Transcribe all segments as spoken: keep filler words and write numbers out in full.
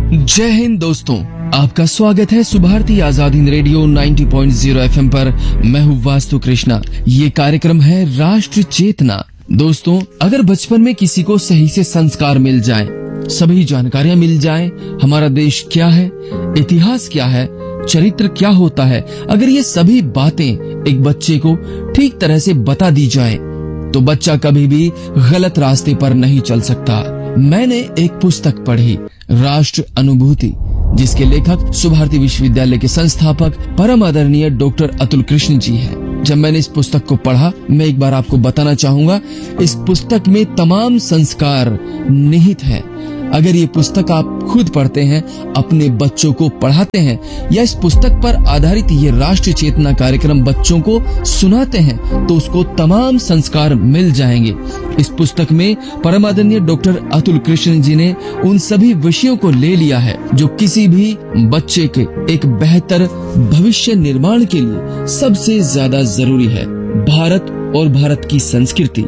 जय हिंद दोस्तों, आपका स्वागत है सुभारती आजाद हिंद रेडियो नब्बे पॉइंट शून्य एफएम पर। मैं हूँ वास्तु कृष्णा। ये कार्यक्रम है राष्ट्र चेतना। दोस्तों, अगर बचपन में किसी को सही से संस्कार मिल जाए, सभी जानकारियाँ मिल जाए, हमारा देश क्या है, इतिहास क्या है, चरित्र क्या होता है, अगर ये सभी बातें एक बच्चे को ठीक तरह से बता दी जाए, तो बच्चा कभी भी गलत रास्ते पर नहीं चल सकता। मैंने एक पुस्तक पढ़ी, राष्ट्र अनुभूति, जिसके लेखक सुभारती विश्वविद्यालय के संस्थापक परम आदरणीय डॉक्टर अतुल कृष्ण जी हैं। जब मैंने इस पुस्तक को पढ़ा, मैं एक बार आपको बताना चाहूंगा, इस पुस्तक में तमाम संस्कार निहित हैं। अगर ये पुस्तक आप खुद पढ़ते हैं, अपने बच्चों को पढ़ाते हैं, या इस पुस्तक पर आधारित ये राष्ट्र चेतना कार्यक्रम बच्चों को सुनाते हैं, तो उसको तमाम संस्कार मिल जाएंगे। इस पुस्तक में परम आदरणीय डॉक्टर अतुल कृष्ण जी ने उन सभी विषयों को ले लिया है जो किसी भी बच्चे के एक बेहतर भविष्य निर्माण के लिए सबसे ज्यादा जरूरी है। भारत और भारत की संस्कृति,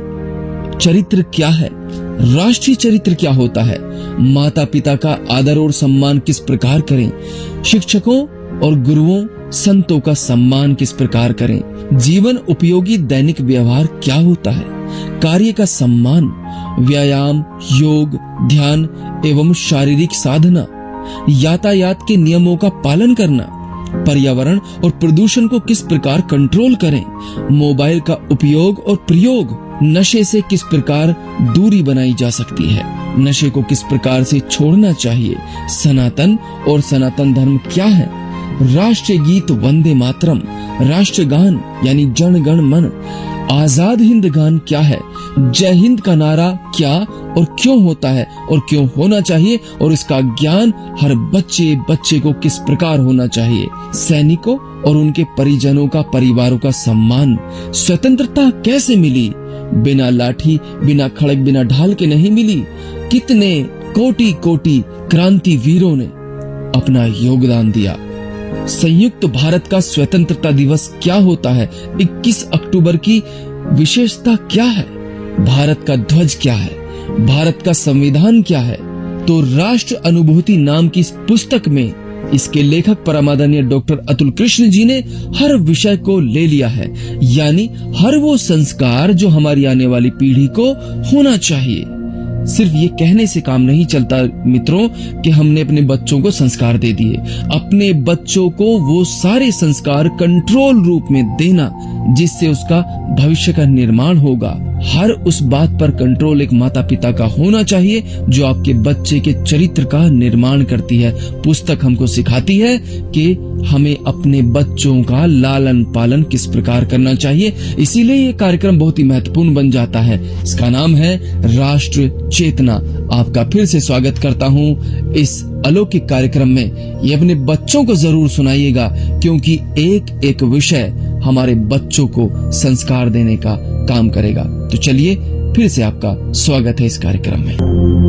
चरित्र क्या है, राष्ट्रीय चरित्र क्या होता है, माता पिता का आदर और सम्मान किस प्रकार करें, शिक्षकों और गुरुओं संतों का सम्मान किस प्रकार करें, जीवन उपयोगी दैनिक व्यवहार क्या होता है, कार्य का सम्मान, व्यायाम, योग, ध्यान एवं शारीरिक साधना, यातायात के नियमों का पालन करना, पर्यावरण और प्रदूषण को किस प्रकार कंट्रोल करें, मोबाइल का उपयोग और प्रयोग, नशे से किस प्रकार दूरी बनाई जा सकती है, नशे को किस प्रकार से छोड़ना चाहिए, सनातन और सनातन धर्म क्या है, राष्ट्रीय गीत वंदे मातरम, राष्ट्रगान यानी जन गण मन, आजाद हिंद गान क्या है, जय हिंद का नारा क्या और क्यों होता है और क्यों होना चाहिए, और इसका ज्ञान हर बच्चे बच्चे को किस प्रकार होना चाहिए, सैनिकों और उनके परिजनों का, परिवारों का सम्मान, स्वतंत्रता कैसे मिली, बिना लाठी, बिना खड़ग, बिना ढाल के नहीं मिली, कितने कोटि कोटि क्रांति वीरों ने अपना योगदान दिया, संयुक्त भारत का स्वतंत्रता दिवस क्या होता है, इक्कीस अक्टूबर की विशेषता क्या है, भारत का ध्वज क्या है, भारत का संविधान क्या है। तो राष्ट्र अनुभूति नाम की इस पुस्तक में इसके लेखक परम आदरणीय डॉक्टर अतुल कृष्ण जी ने हर विषय को ले लिया है, यानी हर वो संस्कार जो हमारी आने वाली पीढ़ी को होना चाहिए। सिर्फ ये कहने से काम नहीं चलता मित्रों कि हमने अपने बच्चों को संस्कार दे दिए। अपने बच्चों को वो सारे संस्कार कंट्रोल रूप में देना जिससे उसका भविष्य का निर्माण होगा। हर उस बात पर कंट्रोल एक माता पिता का होना चाहिए जो आपके बच्चे के चरित्र का निर्माण करती है। पुस्तक हमको सिखाती है कि हमें अपने बच्चों का लालन पालन किस प्रकार करना चाहिए। इसीलिए ये कार्यक्रम बहुत ही महत्वपूर्ण बन जाता है। इसका नाम है राष्ट्र चेतना। आपका फिर से स्वागत करता हूँ इस अलौकिक कार्यक्रम में। ये अपने बच्चों को जरूर सुनाइएगा, क्योंकि एक एक विषय हमारे बच्चों को संस्कार देने का काम करेगा। तो चलिए फिर से आपका स्वागत है इस कार्यक्रम में।